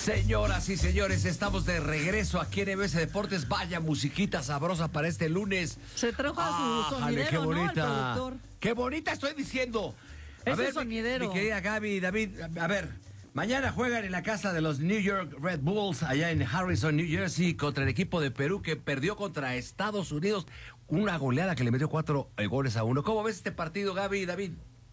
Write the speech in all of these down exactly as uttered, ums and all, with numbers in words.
Señoras y señores, estamos de regreso aquí en M S Deportes. Vaya musiquita sabrosa para este lunes. Se trajo a su ¡Ájale, sonidero, qué ¿no? bonita! El productor. ¡Qué bonita estoy diciendo! A Ese ver, sonidero. Mi, mi querida Gaby, David, a, a ver, mañana juegan en la casa de los New York Red Bulls, allá en Harrison, New Jersey, contra el equipo de Perú que perdió contra Estados Unidos. Una goleada que le metió cuatro eh, goles a uno. ¿Cómo ves este partido, Gaby y David?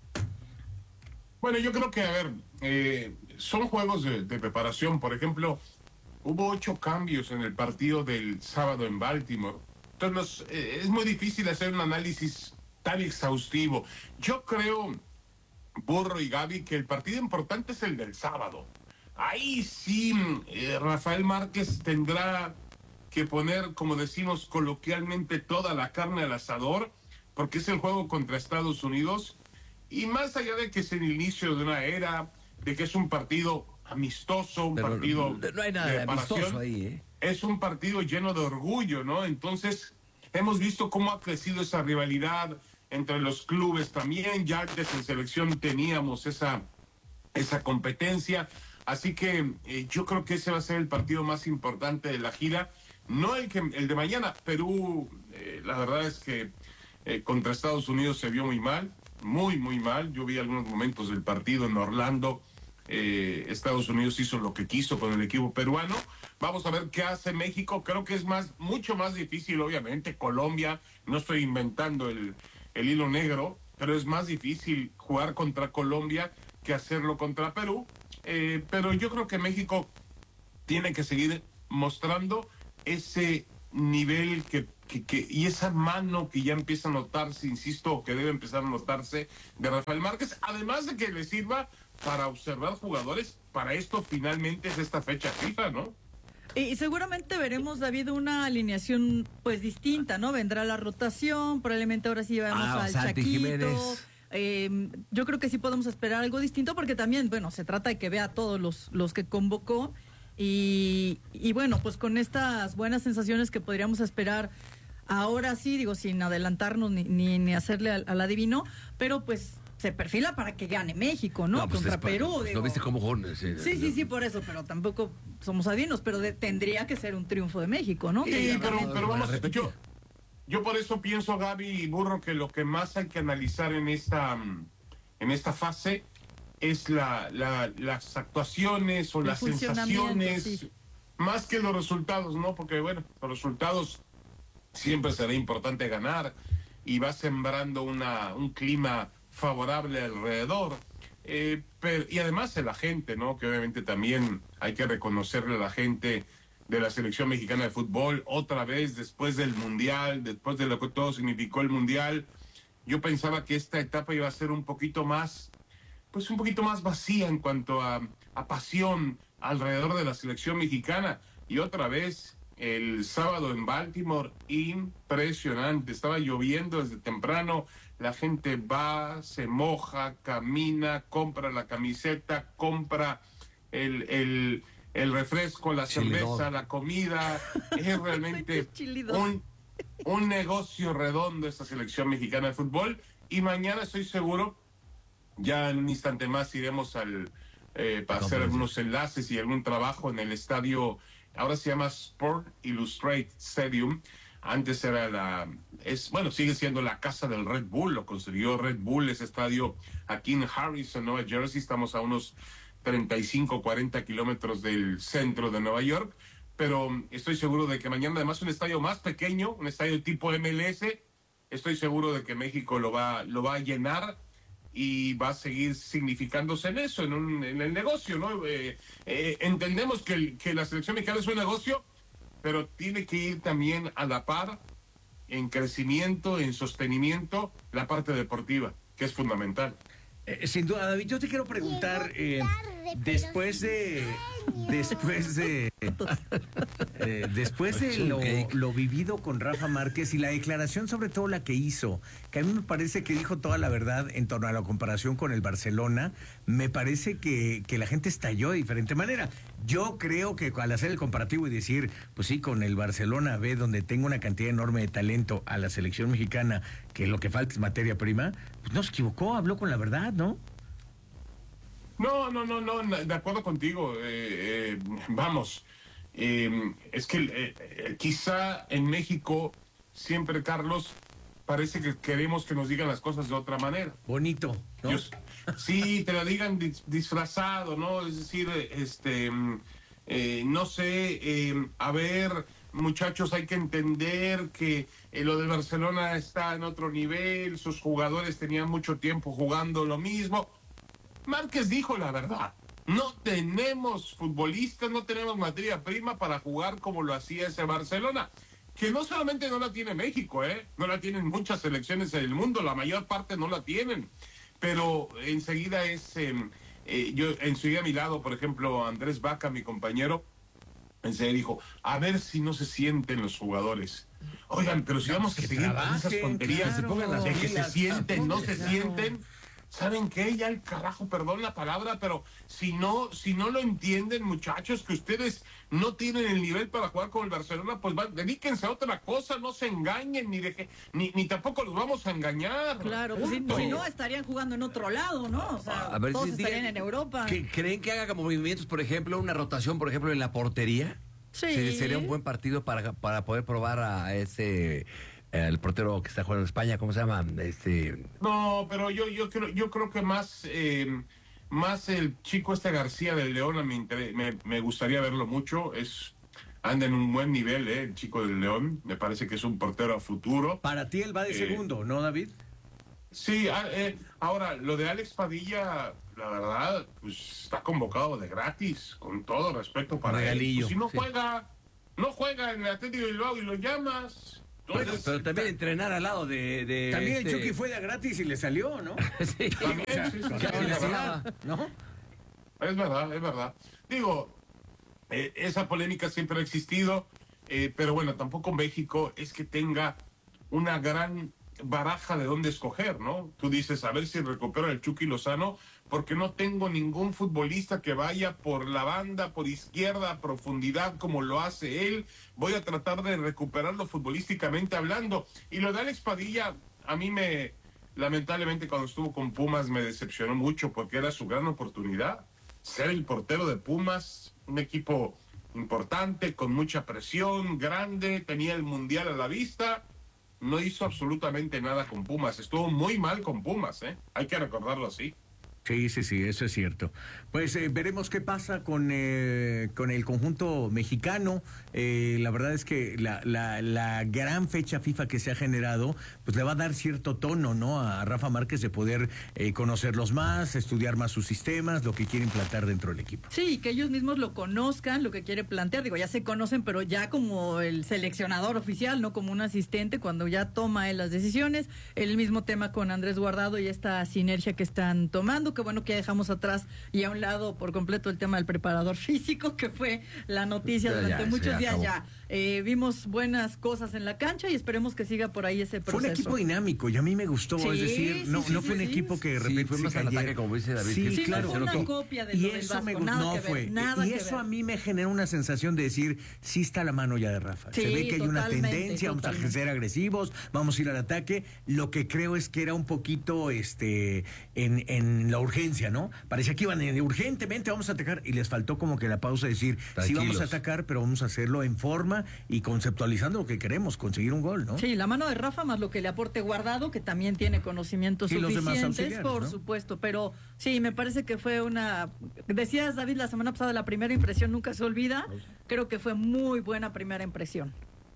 Bueno, yo creo que, a ver, eh, son juegos de, de preparación. Por ejemplo, hubo ocho cambios en el partido del sábado en Baltimore. Entonces, nos, eh, es muy difícil hacer un análisis tan exhaustivo. Yo creo, Burro y Gaby, que el partido importante es el del sábado. Ahí sí, eh, Rafael Márquez tendrá que poner, como decimos coloquialmente, toda la carne al asador, porque es el juego contra Estados Unidos. Y más allá de que es el inicio de una era, de que es un partido amistoso, un Pero partido no, no hay nada de de amistoso ahí, ¿eh? Es un partido lleno de orgullo, ¿no? Entonces, hemos visto cómo ha crecido esa rivalidad entre los clubes también. Ya antes en selección teníamos esa, esa competencia. Así que eh, yo creo que ese va a ser el partido más importante de la gira. No el, que, el de mañana. Perú, eh, la verdad es que eh, contra Estados Unidos se vio muy mal. Muy, muy mal. Yo vi algunos momentos del partido en Orlando. Eh, Estados Unidos hizo lo que quiso con el equipo peruano. Vamos a ver qué hace México. Creo que es más, mucho más difícil, obviamente. Colombia, no estoy inventando el, el hilo negro, pero es más difícil jugar contra Colombia que hacerlo contra Perú. Eh, pero yo creo que México tiene que seguir mostrando ese nivel que Que, que, y esa mano que ya empieza a notarse, insisto, que debe empezar a notarse de Rafael Márquez, además de que le sirva para observar jugadores. Para esto finalmente es esta fecha FIFA, ¿no? Y seguramente veremos, David, una alineación pues distinta, ¿no? Vendrá la rotación, probablemente ahora sí vemos Ah, al Santi Chaquito. Jiménez. Eh, yo creo que sí podemos esperar algo distinto porque también, bueno, se trata de que vea a todos los, los que convocó y, y bueno, pues con estas buenas sensaciones que podríamos esperar. Ahora sí, digo, sin adelantarnos ni, ni, ni hacerle al, al adivino, pero pues se perfila para que gane México, ¿no? No, pues Contra después, Perú. ¿No Digo. viste cómo jugó? Sí, Sí, sí, sí, por eso, pero tampoco somos adivinos, pero de, tendría que ser un triunfo de México, ¿no? Sí, Que pero, realmente- pero vamos, yo, yo por eso pienso, Gaby y Burro, que lo que más hay que analizar en esta, en esta fase es la, la, las actuaciones o El las funcionamiento, sensaciones, sí. más que los resultados, ¿no? Porque, bueno, los resultados siempre será importante ganar y va sembrando una, un clima favorable alrededor. Eh, pero, y además de la gente, ¿no? Que obviamente también hay que reconocerle a la gente de la selección mexicana de fútbol, otra vez después del Mundial, después de lo que todo significó el Mundial. Yo pensaba que esta etapa iba a ser un poquito más, pues un poquito más vacía en cuanto a, a pasión alrededor de la selección mexicana. Y otra vez, el sábado en Baltimore, impresionante. Estaba lloviendo desde temprano. La gente va, se moja, camina, compra la camiseta, compra el, el, el refresco, la Chilidón. cerveza, la comida. Es realmente Chilidón. un, un negocio redondo esta selección mexicana de fútbol. Y mañana estoy seguro, ya en un instante más iremos al eh, para hacer algunos enlaces y algún trabajo en el estadio. Ahora se llama Sport Illustrated Stadium. Antes era la, es bueno, sigue siendo la casa del Red Bull. Lo construyó Red Bull, ese estadio aquí en Harrison, Nueva Jersey. Estamos a unos treinta y cinco, cuarenta kilómetros del centro de Nueva York. Pero estoy seguro de que mañana, además, un estadio más pequeño, un estadio tipo M L S. Estoy seguro de que México lo va, lo va a llenar y va a seguir significándose en eso, en, un, en el negocio, ¿no? Eh, eh, entendemos que, el, que la selección mexicana es un negocio, pero tiene que ir también a la par en crecimiento, en sostenimiento, la parte deportiva, que es fundamental. Eh, sin duda, David, yo te quiero preguntar, eh, después de, después de, eh, después de lo, lo vivido con Rafa Márquez y la declaración, sobre todo la que hizo, que a mí me parece que dijo toda la verdad en torno a la comparación con el Barcelona, me parece que, que la gente estalló de diferente manera. Yo creo que al hacer el comparativo y decir, pues sí, con el Barcelona B, donde tengo una cantidad enorme de talento, a la selección mexicana, que lo que falta es materia prima, pues no se equivocó, habló con la verdad, ¿no? No, no, no, no, de acuerdo contigo. Eh, eh, vamos, eh, es que eh, eh, quizá en México siempre, Carlos, parece que queremos que nos digan las cosas de otra manera. Bonito, ¿no? Yo, sí, te lo digan dis, disfrazado, ¿no? Es decir, este, eh, no sé, eh, a ver, muchachos, hay que entender que eh, lo del Barcelona está en otro nivel, sus jugadores tenían mucho tiempo jugando lo mismo. Márquez dijo la verdad. No tenemos futbolistas, no tenemos materia prima para jugar como lo hacía ese Barcelona. Que no solamente no la tiene México, ¿eh? No la tienen muchas selecciones en el mundo, la mayor parte no la tienen. Pero enseguida es, eh, eh, yo enseguida a mi lado, por ejemplo, Andrés Vaca, mi compañero, enseguida dijo, a ver si no se sienten los jugadores. Oigan, pero si vamos a seguir con esas tonterías, claro, se pongan las de que se sienten, no se claro. sienten. ¿Saben qué? Ya el carajo, perdón la palabra, pero si no, si no lo entienden, muchachos, que ustedes no tienen el nivel para jugar con el Barcelona, pues van, dedíquense a otra cosa, no se engañen, ni deje, ni, ni tampoco los vamos a engañar. Claro, pues si, si no estarían jugando en otro lado, ¿no? O sea, A ver, todos si- estarían digan, en Europa. ¿que- ¿Creen que haga como movimientos, por ejemplo, una rotación, por ejemplo, en la portería? Sí. Se- Sería un buen partido para, para poder probar a ese... El portero que está jugando en España, ¿cómo se llama? Este... No, pero yo, yo creo, yo creo que más, eh, más el chico este García del León a mí inter- me, me gustaría verlo mucho. Es anda en un buen nivel, eh, el chico del León. Me parece que es un portero a futuro. Para ti él va de Eh, segundo, ¿no, David? Sí, ah, eh, ahora, lo de Alex Padilla, la verdad, pues está convocado de gratis, con todo respeto para él. Regalillo, Pues, si no sí. juega, no juega en el Atlético de Bilbao y lo llamas. Pero, Entonces, pero también entrenar al lado de... de También este- el Chucky fue de gratis y le salió, ¿no? Sí. también, sí, sí, sí, ¿Qué es le verdad. hacía? ¿No? Es verdad, es verdad. Digo, eh, esa polémica siempre ha existido, eh, pero bueno, tampoco México es que tenga una gran baraja de dónde escoger, ¿no? Tú dices, a ver si recupero el Chucky Lozano, porque no tengo ningún futbolista que vaya por la banda, por izquierda, a profundidad, como lo hace él. Voy a tratar de recuperarlo futbolísticamente hablando. Y lo de Alex Padilla, a mí me, lamentablemente, cuando estuvo con Pumas, me decepcionó mucho, porque era su gran oportunidad. Ser el portero de Pumas, un equipo importante, con mucha presión, grande, tenía el Mundial a la vista. No hizo absolutamente nada con Pumas. Estuvo muy mal con Pumas, ¿eh? Hay que recordarlo así. Sí, sí, sí, eso es cierto. Pues eh, veremos qué pasa con, eh, con el conjunto mexicano. Eh, la verdad es que la, la, la gran fecha FIFA que se ha generado, pues le va a dar cierto tono, ¿no? A Rafa Márquez de poder eh, conocerlos más, estudiar más sus sistemas, lo que quiere implantar dentro del equipo. Sí, que ellos mismos lo conozcan, lo que quiere plantear. Digo, ya se conocen, pero ya como el seleccionador oficial, no como un asistente, cuando ya toma él las decisiones. El mismo tema con Andrés Guardado y esta sinergia que están tomando. Qué bueno que ya dejamos atrás y a un lado por completo el tema del preparador físico, que fue la noticia Ya, durante ya, muchos se días acabó. ya. Eh, vimos buenas cosas en la cancha y esperemos que siga por ahí ese Fue proceso. un equipo dinámico y a mí me gustó, Sí, es decir, sí, no, sí, no sí, fue un sí. equipo que de Sí, repente fue se más al cayera. ataque, como dice David. Sí, que Sí, claro. no fue una Pero- copia de Y lo del eso me Vasco, gustó, nada no que ver, fue. nada y que eso ver. a mí me genera una sensación de decir, sí está la mano ya de Rafa. Sí, Se ve que hay una totalmente, tendencia, vamos a totalmente. ser agresivos, vamos a ir al ataque. Lo que creo es que era un poquito este en, en la urgencia, ¿no? Parecía que iban en, urgentemente, vamos a atacar, y les faltó como que la pausa de decir, sí Tranquilos. vamos a atacar, pero vamos a hacerlo en forma y conceptualizando lo que queremos, conseguir un gol, ¿no? Sí, la mano de Rafa más lo que le aporte Guardado, que también tiene conocimientos Y los demás suficientes, auxiliares, por ¿no? supuesto. Pero sí, me parece que fue una... Decías, David, la semana pasada, la primera impresión nunca se olvida. Creo que fue muy buena primera impresión.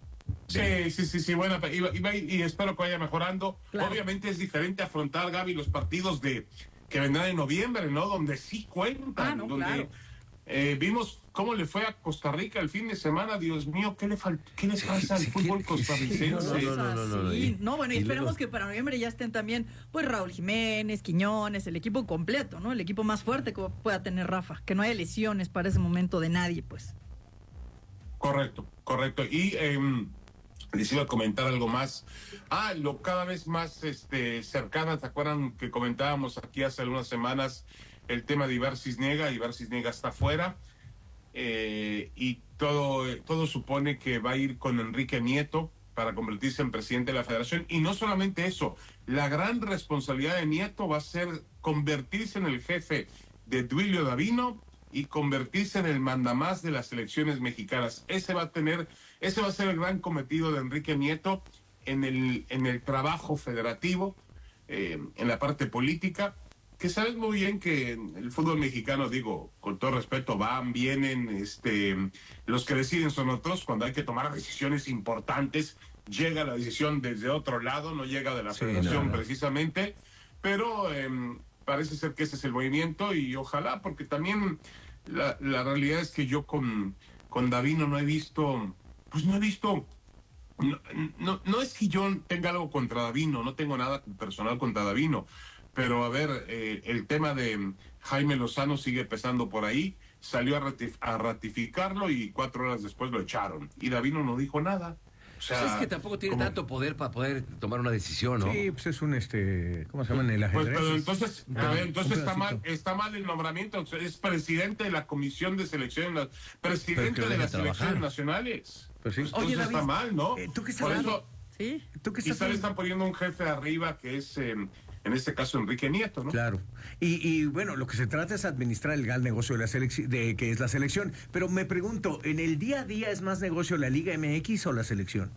Sí, sí, sí, sí, bueno, y, y, y espero que vaya mejorando. Claro. Obviamente es diferente afrontar, Gaby, los partidos de que vendrán en noviembre, ¿no? Donde sí cuentan, Ah, no, donde claro. eh, vimos cómo le fue a Costa Rica el fin de semana. Dios mío, ¿qué le falta? ¿Qué le pasa al sí, fútbol ¿qué- costarricense? no, no, no, no, no, no, Sí, y- no, bueno, y y esperemos luego- que para noviembre ya estén también, pues, Raúl Jiménez, Quiñones, el equipo completo, ¿no? El equipo más fuerte que pueda tener Rafa. Que no haya lesiones para ese momento de nadie, pues. Correcto, correcto. Y eh, les iba a comentar algo más. Ah, lo cada vez más este, cercana, ¿te acuerdan que comentábamos aquí hace algunas semanas el tema de Ibar Cisniega? Ibar Cisniega está fuera eh, y todo, todo supone que va a ir con Enrique Nieto para convertirse en presidente de la federación. Y no solamente eso, la gran responsabilidad de Nieto va a ser convertirse en el jefe de Duilio Davino y convertirse en el mandamás de las selecciones mexicanas. Ese va a tener, ese va a ser el gran cometido de Enrique Nieto en el, en el trabajo federativo, eh, en la parte política, que sabes muy bien que el fútbol mexicano, digo, con todo respeto, van, vienen, este, los que deciden son otros. Cuando hay que tomar decisiones importantes, llega la decisión desde otro lado, no llega de la Sí, federación no, no. precisamente, pero eh, parece ser que ese es el movimiento y ojalá, porque también la, la realidad es que yo con, con Davino no he visto, pues no he visto, no, no, no es que yo tenga algo contra Davino, no tengo nada personal contra Davino, pero a ver, eh, el tema de Jaime Lozano sigue pesando por ahí, salió a, ratif- a ratificarlo y cuatro horas después lo echaron, y Davino no dijo nada. O sea, Pues es que tampoco tiene como- tanto poder para poder tomar una decisión, ¿no? Sí, pues es un, este, ¿cómo se llama en el Pues, ajedrez? pero entonces, Un a ver, pedacito. entonces Un está mal, pedacito. está mal el nombramiento. O sea, es presidente de la comisión de selección, la- presidente Pero que de lo las deje selecciones trabajar. nacionales. Pues sí. Entonces Oye, David, está mal, ¿no? eh, ¿tú qué estás Por hablando? eso Sí. ¿Tú qué estás quizá le hablando? están poniendo un jefe arriba que es, eh, en este caso, Enrique Nieto, ¿no? Claro. Y, y bueno, lo que se trata es administrar el gran negocio de la selección, de que es la selección. Pero me pregunto, ¿en el día a día es más negocio la Liga M X o la selección?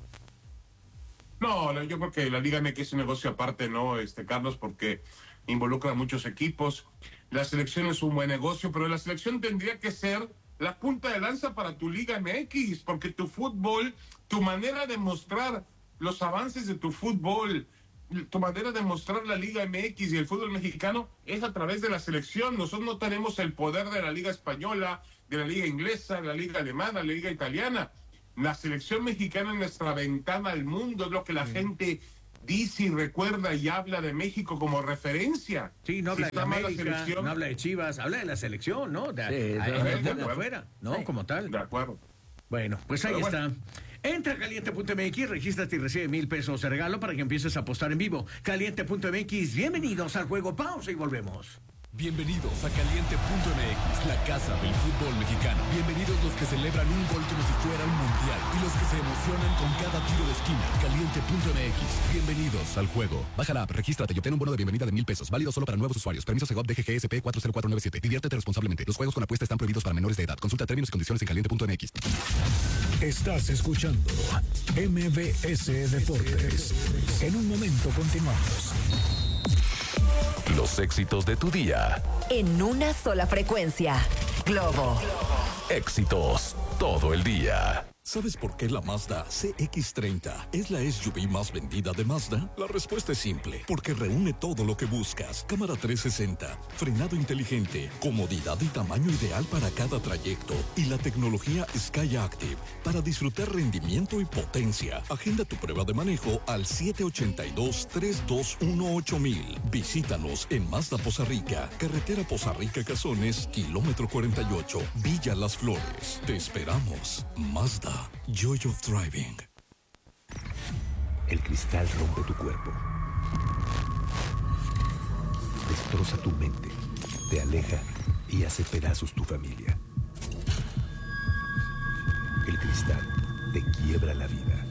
No, no, yo creo que la Liga M X es un negocio aparte, ¿no, este Carlos? Porque involucra a muchos equipos. La selección es un buen negocio, pero la selección tendría que ser la punta de lanza para tu Liga M X, porque tu fútbol, tu manera de mostrar los avances de tu fútbol, tu manera de mostrar la Liga M X y el fútbol mexicano es a través de la selección. Nosotros no tenemos el poder de la Liga Española, de la Liga Inglesa, de la Liga Alemana, de la Liga Italiana. La selección mexicana es nuestra ventana al mundo, es lo que la gente dice y recuerda y habla de México como referencia. Sí, no Si habla de está mal la América, selección, no habla de Chivas, habla de la selección, ¿no? De, Sí, a- de en acuerdo, el de mundo acuerdo. afuera, ¿no? Sí. Como tal. De acuerdo. Bueno, pues ahí Pero está. bueno. Entra a caliente punto m x, regístrate y recibe mil pesos de regalo para que empieces a apostar en vivo. caliente punto m x, bienvenidos al juego. Pausa y volvemos. Bienvenidos a caliente punto m x, la casa del fútbol mexicano. Bienvenidos los que celebran un gol como si fuera un mundial y los que se emocionan con cada tiro de esquina. caliente punto m x, bienvenidos al juego. Baja la app, regístrate y obtén un bono de bienvenida de mil pesos, válido solo para nuevos usuarios. Permiso Segov D G G S P cuatro cero cuatro nueve siete. Diviértete responsablemente. Los juegos con apuesta están prohibidos para menores de edad. Consulta términos y condiciones en caliente punto m x. Estás escuchando M B S Deportes. En un momento continuamos. Los éxitos de tu día. En una sola frecuencia. Globo. Éxitos todo el día. ¿Sabes por qué la Mazda C X treinta es la S U V más vendida de Mazda? La respuesta es simple, porque reúne todo lo que buscas. Cámara trescientos sesenta, frenado inteligente, comodidad y tamaño ideal para cada trayecto y la tecnología Sky Active para disfrutar rendimiento y potencia. Agenda tu prueba de manejo al siete ocho dos, tres dos uno ocho mil. Visítanos en Mazda Poza Rica, carretera Poza Rica Cazones, kilómetro cuarenta y ocho, Villa Las Flores. Te esperamos. Mazda. Joy of Driving. El cristal rompe tu cuerpo. Destroza tu mente, te aleja y hace pedazos tu familia. El cristal te quiebra la vida.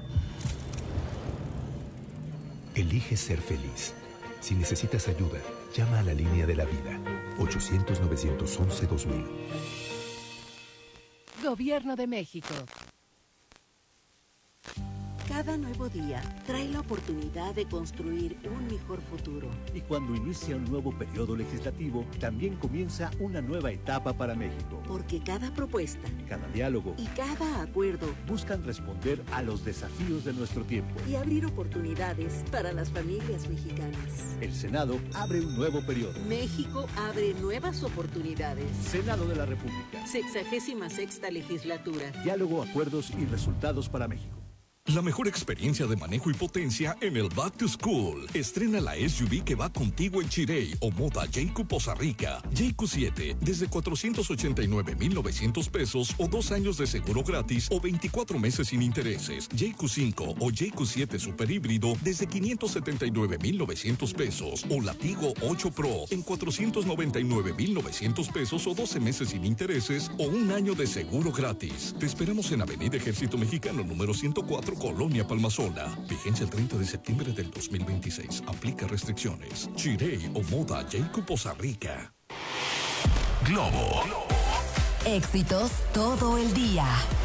Elige ser feliz. Si necesitas ayuda, llama a la línea de la vida. ochocientos, novecientos once, dos mil. Gobierno de México. Cada nuevo día trae la oportunidad de construir un mejor futuro. Y cuando inicia un nuevo periodo legislativo, también comienza una nueva etapa para México. Porque cada propuesta Cada diálogo y cada acuerdo buscan responder a los desafíos de nuestro tiempo. y abrir oportunidades para las familias mexicanas. El Senado abre un nuevo periodo. México abre nuevas oportunidades. Senado de la República. Sexagésima sexta legislatura. Diálogo, acuerdos y resultados para México. La mejor experiencia de manejo y potencia en el Back to School. Estrena la S U V que va contigo en Chirey o Moda J Q Poza Rica. J Q siete desde cuatrocientos ochenta y nueve mil novecientos pesos o dos años de seguro gratis o veinticuatro meses sin intereses. J Q cinco o J Q siete Super Híbrido desde quinientos setenta y nueve mil novecientos pesos o Latigo ocho Pro en cuatrocientos noventa y nueve mil novecientos pesos o doce meses sin intereses o un año de seguro gratis. Te esperamos en Avenida Ejército Mexicano número ciento cuatro, Colonia Palmasola. Vigencia el treinta de septiembre del dos mil veintiséis. Aplica restricciones. Chirey o Moda J Q Poza Rica. Globo. Éxitos todo el día.